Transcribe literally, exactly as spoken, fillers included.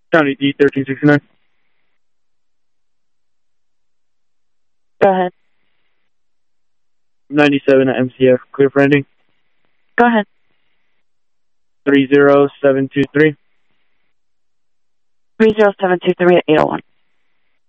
County D thirteen sixty-nine. Go ahead. ninety-seven at M C F, clear for ending. Go ahead. three zero seven two three. three zero seven two three at eight oh one.